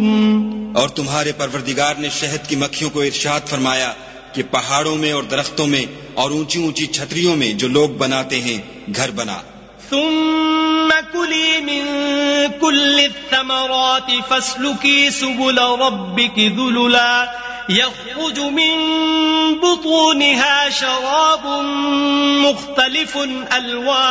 और तुम्हारे परवरदिगार ने शहद की मक्खियों को इरशाद फरमाया कि पहाड़ों में और दरख्तों में और ऊंची ऊंची छतरियों में जो लोग बनाते हैं घर बना। सुम्मा कुली मिन कुल्लि थमराति फस्लुकी सुबुल रब्बिकी ज़ुलुला यख़्रुजु मिन बुतूनिहा शराबुन मुख्तलिफुन अलवानुहु